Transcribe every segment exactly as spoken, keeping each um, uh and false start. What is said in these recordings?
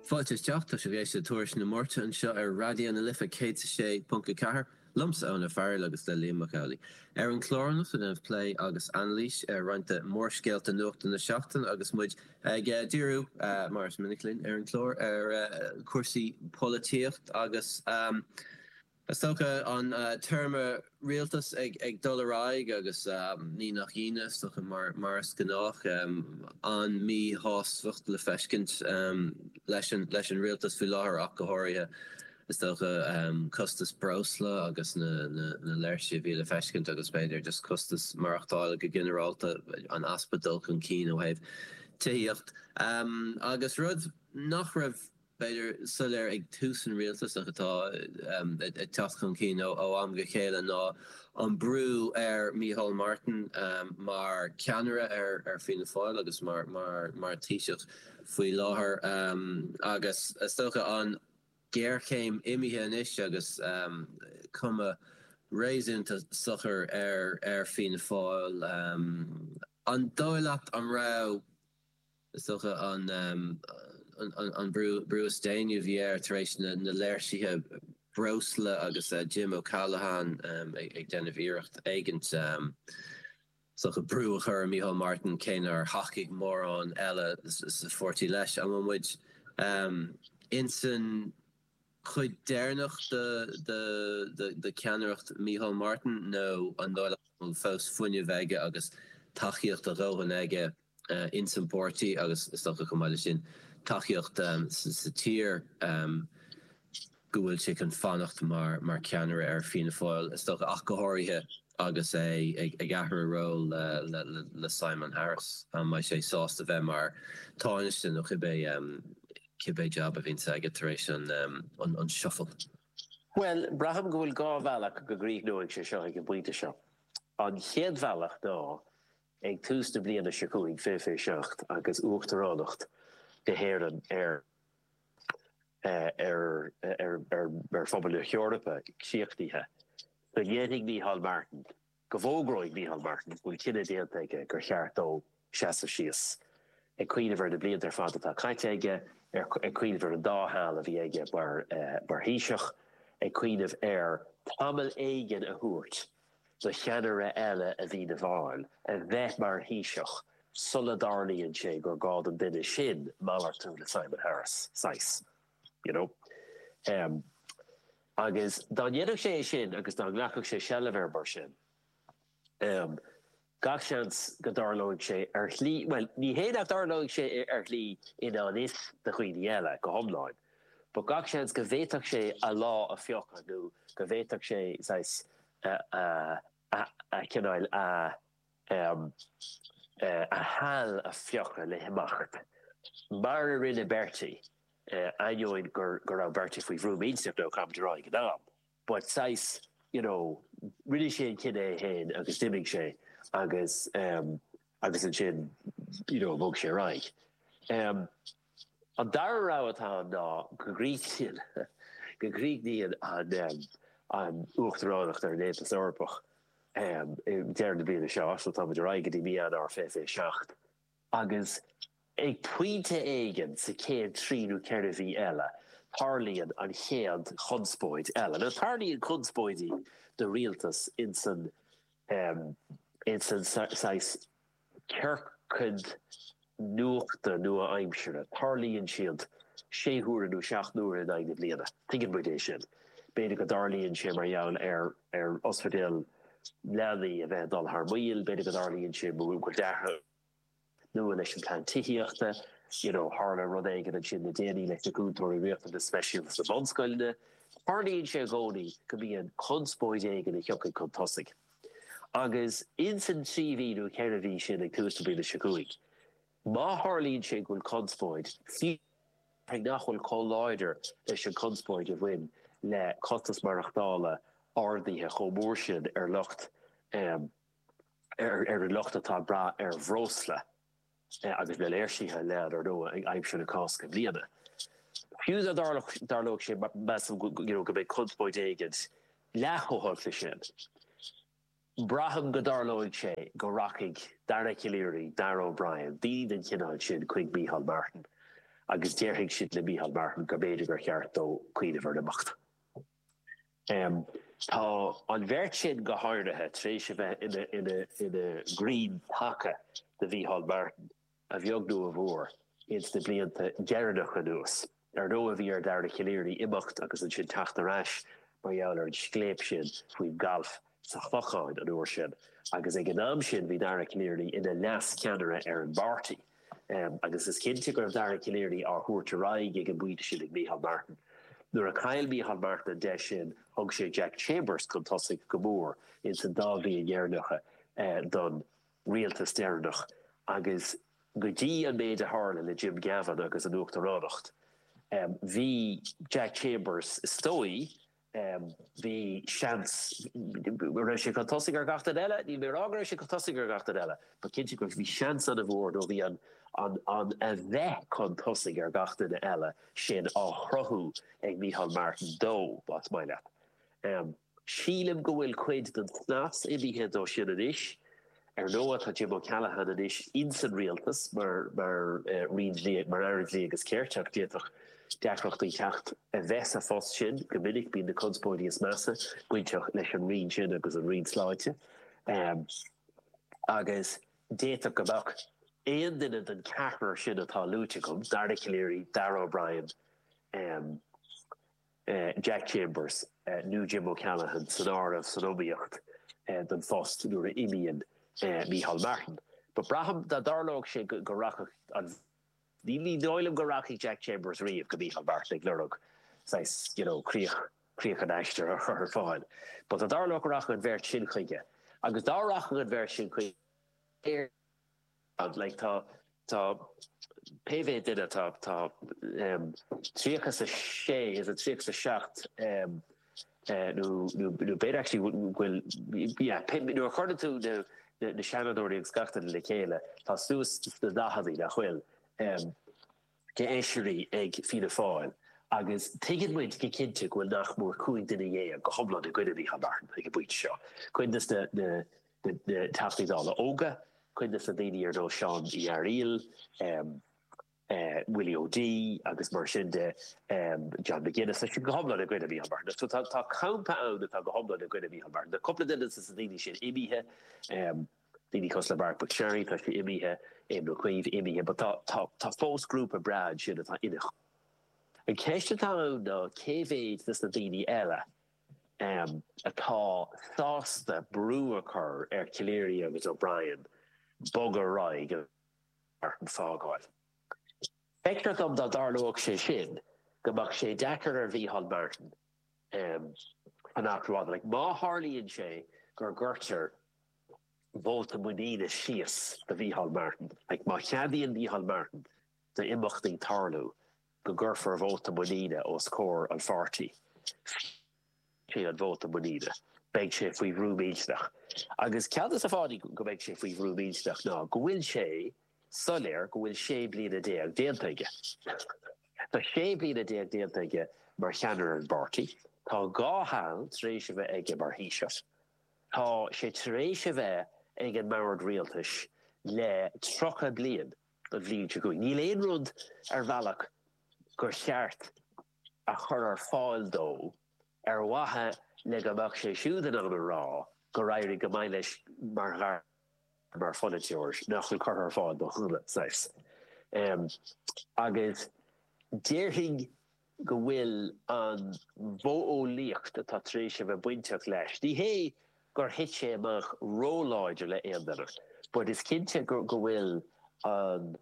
Fáilte teachta sé bhééis sé tuairis na mórta an seo ar radio na lifa cé sé punca cethir lumsa anna fearil agus le líamachaí. Ar an chlóranach an play agus anlís ar roiinte mórscéalta nuachta na seachtain agus muid ag dúrú mars miniclín ar an chlór ar cuasaí políocht agus um, Stocha an uh, terme realtas ag, ag dollaráig agus um, ní nach íine stocha mar mars gannach um, an mí hásfucht le feskint um, leis an realtas fi láhar ach gohoria stocha um, costas brosla agus na, na, na leirsi vi le feskint agus beidir just costas marachtáil go generalta an aspadul chun cí ó haibh tíocht um, agus rud nach raibh beidir sulir ag túsan realtas ach atá um, techt chun cí ó am go chéile ná an brú ar Micheál Martin um, mar ceanara ar ar fina fáil agus mar mar mar tíiseach faoi láthair um, agus stocha an géirchéim imithe inis agus um, cuma réisinta sochar ar ar fina fáil um, an dóileacht an rá stocha an um, an an brew Brewstein vier taréis na leirsihe brosle agus uh, Jim O'Callaghan um, ag, ag den víracht eigent um, so a brewer Micheál Martin céin ar hachig mór an elle sa forty leis an muid um, insan chuid dénach de de de de ceannacht Micheál Martin no an dóile fós funne veige agus tachiíocht a rohan aige uh, insan porty agus stocha gomáile sin tachiíocht um, sa tír um, gohfuil si an fannacht mar mar ceanara ar fina fáil is stocha ach gohairithe agus é ag gahar ró le, le, le, le Simon Harris an mai sé sásta bheith mar táiste nó chibé um, chibé job a vín aige taréis an um, an, an shuffle. Well, braham gohfuil gá bhealach go gríg nó ag sé seo ag go buinte seo. An chéad bhealach dá ag tús de bliana secuig fé fé seacht agus uachtaránacht gehéieren er er er er er fobal Europa siachtihe. De jenig Micheál Martin, gevógroig Micheál Martin, wil kinne deelteke gur cheart ó chas sies. E queen ver de bliant er fant kaitege, er e queen ver een dahal of ige bar bar hiisich, e queen of air tamel eigen a hoort. De chenere elle a wie de vaan, en wet mar hiisich. Solidarity and sé gur gád an duine sin málar tú le Simon Harris sais, you know. Um, agus dá dhéadach sé sin agus dá ghlachach sé sellver bar sin. Um, gach seans go darlóig sé ar chlí, well, ní héadach darlóig sé ar chlí in an is de chuoine eile go homláin. But gach seans go bhéadach sé a lá a fiocha nó go bhéadach sé sais a a a a cinnáil a um Uh, a hal a fiocha le himachart. Mar a rinne Bertie, uh, anjoin gur gur a Bertie fwy vroom instep no kam drawing it up. But sais, you know, really sé kinne hen agus dimming sé agus um agus an sin, you know, mog sé raig. Um an dar rawatá ná go Greekien go Greeknian an um, an uachtaránach ar Naples Orpach. Um, der de blian seo so tá raige dí mí an ar fé fé seacht. Agus ag puinte aigen sa céad tríú ceir a bhí eile, tarlíonn an chéad chunspóid eile. Na tarlíonn chunspóidí de rialtas in san um, in san sais ceircud nuachta nua aimsere. Tarlíonn siad séúra nó seach nuair in aine bliana. Tingin buid é sin. Beidir go darlíonn sé mar jaall ar ar osfadéal Lely a bheith dal haar muil, beidir go darlíonn sé mú go deartha nua leis an plan tiíochta, you know, hála rud éigen an sin na déanaí leis na gúntóirí riachta na speisial sa bonscoilne. Tarlíonn sé gcónaí go bhíonn chunspóid éigen a cheocaigh chun tosaigh. Agus in san trí bhíú ceir a bhí sin ag tústa bína secuig. Má tharlíonn sé gúil chunspóid, fi ag nachhfuil choláidir leis an chunspóid a bhain le cotas marachtála ardíthe chomór sin ar lucht um, ar ar lucht atá bra ar bhrósla uh, agus le léirsíthe lead ar nó ag aimim sin na cásca bliana. Fiús a darlóg sé meam go bheith chunspóid éigead lethóthla sin. Braham go darlóig sé go rachaigh Dara Killéirí, Dara O'Brien, Dean an cinál sin chuig Micheál Martin. agus déirigh siad le Micheál Martin go beidir gur cheart ó cuiinehar na macht. Um, Tá an bheirt sin go háirithe tréis a bheith ina, ina, ina green taca de Micheál Martin a bheognú a bhór ins na blianta dearnach a nús. Ar nó a bhí ar dar na chiléirí imacht agus an sin tacht na ráis mar eall ar an scléip sin faoin galf sa chfacháin an uair sin. Agus ag an am sin bhí dar na chiléirí ina leas ceanara ar an barty. Um, agus is cinnte gur dar na chiléirí ar thuairte raig ag an buinte sin ag Micheál Martin. Nuair a cael Micheál Martin de sin thug sé Jack Chambers chun tosaigh go mór in san dá bhí dhearnacha uh, don rialtas dearnach agus go dtí an méid a hála le Jim Gavin agus an Uachtaránacht. Um, bhí Jack Chambers stoi um, bhí seans ra sé chu tosaigh ar gachta eile, ní mé ágra sé chu tosaigh ar gachta eile, ba cinnte go bhí seans an a bhór nó bhí an an an a bheith chun tosaigh ar gachta na eile sin á chrothú ag Micheál Martin dó bát maile. Um, Sílim go bhfuil cuid den snas i bhíthe dó sin an isis, ar nó atá Jim O'Callaghan an isis insan rialtas mar mar uh, riad mar aird lé agus céirteach déach deachreachtaí techt a bheits a fós sin go minic bíon na conspóidí is measa buinteach leis an riad sin agus an riad sláite. Um, agus déach go bach éon duine den ceathrar sin atá lúte chum, Darna Ciléirí, Dara O'Brien, um, uh, Jack Chambers, uh, New Jim O'Callaghan, san áireamh san óíocht uh, den fóst nuair a imíonn uh, Micheál Martin. But braham da darlóg sé go rachach an Ní ní dóilm go rachig Jack Chambers riamh go Micheál Martin ag lorug sais, you know, críoch críoch an eistir ar chuir fáin. But a darlóg rach an bheirt sin chuige. Agus dá rach an bheirt sin chuige éir like tá tá P V duine tá tá um, tríochas a sé is a tríochas a seacht um, uh, nó nó béad actually bhfuil yeah, nuair chuirde tú de de seanadóirí ag scachtain le chéile tá suas na dahadaí na chfuil um, ge éisiirí ag fianna fáil agus tuigid muid go cinnte bhfuil nach mór cuaig duine dhé go thomlan a gcuine Micheál Martin ag buid seo. Cuintas de de de tachtí dála óga, cuintas a daoine ar nó Seán í Ariel, um, uh, Willie O'D agus mar sin de um, John McGuinness a sin go thomlan a gcuine Micheál Martin. So tá tá campa ann atá go thomlan a gcuine Micheál Martin. Na coppla duine is a daoine sin imithe um, Dini Cosla Bark Buckcherry, tá sé imithe éim nó cuimh imithe, but tá tá tá fós grúpa brad sin atá inach. An ceiste tá ná céhhéid is na daoine eile um, atá sásta brúachar ar Ciléirí agus O'Brien bogar raig ar an fágáil. Feicteach am dá darlóg sé sin go bach sé dechar ar Micheál Martin um, an afterrád, like má hárlíonn sé gur gurtar Volta Munina Shias, the Micheál Martin. Like Machadi and Micheál Martin, the Imachting Tarlu, the Gurfer Volta Munina, or score on forty. She had Volta Munina. Beg she if we've room each nach. Agus Caldas of Audi go beg she if we've room each nach now. Go will she, Soler, go will she bleed a day, deal take The she bleed a day, deal take Marchaner and Barty. Tá gá hán, Tréisive Ege Barhishas. Tá sé Tréisive ag an marad rialtas le trocha blian a bhliú te going. Níl éon rud ar bhealach gur cheart a chur ar fáil dó ar wathe le go bach sé siúdan an rá go raibh go maiid leis mar ghar mar fanna George nach chu chur ar fáil do chula sais. Um, agus déirthing go bhfuil an bó ó líocht atá tréisih a buinteach leis. Ní hé gur hit sé amach róláidir le éandanar. But is cinnte go bhfuil an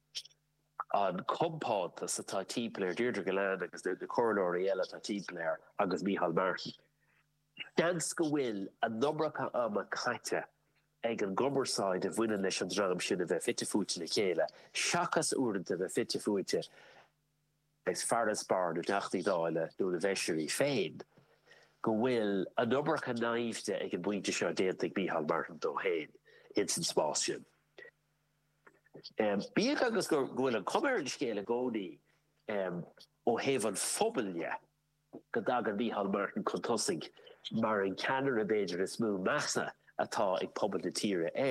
an compátas atá timpplair Deirdre Gillán agus de choirlóirí eile atá timpplair agus Micheál Martin. Dans go bhfuil an numracha am a caite ag an gomarsáid a bhuiine leis an drám sin a bheith fitte fúte le chéile. Seachas uaireanta a bheith fitte fúte ag fearras bar na nachtaí dáile nó na bheisiirí féin. Go bhfuil an numracha naimhte ag an buinte seo déanta ag Micheál Martin dó héin in san spás sin. Um, Bíag agus go bhfuil an cumar an scéile gcónaí um, ó héamh an phobaile go dag an Micheál Martin chun tosaigh mar an ceannar a beidir is mú measa atá ag pobal na tíre